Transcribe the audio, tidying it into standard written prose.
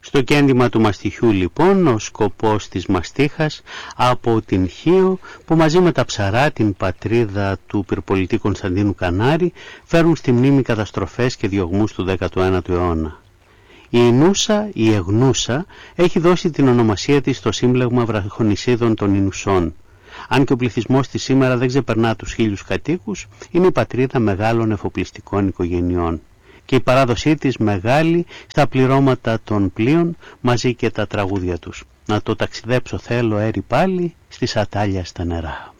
Στο κέντημα του μαστιχιού λοιπόν ο σκοπός της μαστίχας από την Χίο, που μαζί με τα ψαρά, την πατρίδα του πυρπολιτή Κωνσταντίνου Κανάρη, φέρουν στη μνήμη καταστροφές και διωγμούς του 19ου αιώνα. Η Ινούσα, η Εγνούσα, έχει δώσει την ονομασία της στο σύμπλεγμα βραχονησίδων των Ινουσών. Αν και ο πληθυσμός της σήμερα δεν ξεπερνά τους 1000 κατοίκους, είναι η πατρίδα μεγάλων εφοπλιστικών οικογενειών. Και η παράδοσή της μεγάλη στα πληρώματα των πλοίων μαζί και τα τραγούδια τους. Να το ταξιδέψω θέλω έρη πάλι στη σατάλια στα νερά.